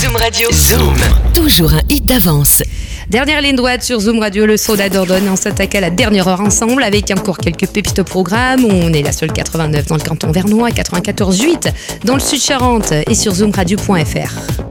Zoom Radio. Zoom. Toujours un hit d'avance. Dernière ligne droite sur Zoom Radio, le Soda Dordogne. On s'attaque à la dernière heure ensemble avec encore quelques pépites au programme. On est la seule 89 dans le canton vernois, 94.8 dans le Sud Charente et sur zoomradio.fr.